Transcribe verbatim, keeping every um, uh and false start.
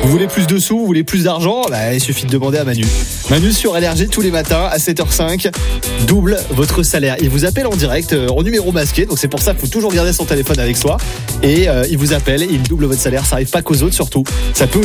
Vous voulez plus de sous, vous voulez plus d'argent, bah, il suffit de demander à Manu. Manu sur L R G tous les matins à sept heures cinq, double votre salaire. Il vous appelle en direct, euh, en numéro masqué, donc c'est pour ça qu'il faut toujours garder son téléphone avec soi. Et euh, il vous appelle, il double votre salaire, ça arrive pas qu'aux autres surtout. Ça peut